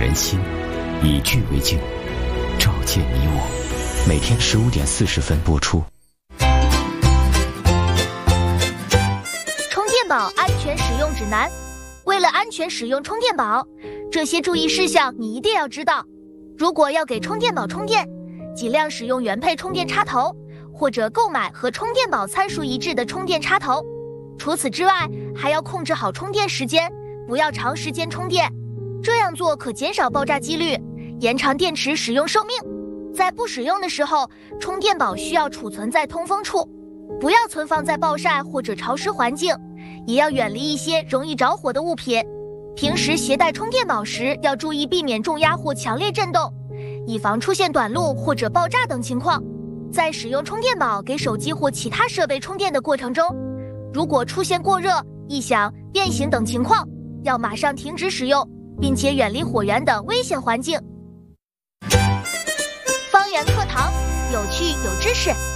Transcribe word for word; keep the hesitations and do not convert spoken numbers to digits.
人心，以剧为镜，照见你我。每天十五点四十分播出。 充电宝安全使用指南。为了安全使用充电宝，这些注意事项你一定要知道。如果要给充电宝充电，尽量使用原配充电插头，或者购买和充电宝参数一致的充电插头。除此之外，还要控制好充电时间，不要长时间充电。这样做可减少爆炸几率，延长电池使用寿命。在不使用的时候，充电宝需要储存在通风处，不要存放在暴晒或者潮湿环境，也要远离一些容易着火的物品。平时携带充电宝时，要注意避免重压或强烈震动，以防出现短路或者爆炸等情况。在使用充电宝给手机或其他设备充电的过程中，如果出现过热、异响、变形等情况，要马上停止使用，并且远离火源等危险环境。方圆课堂，有趣有知识。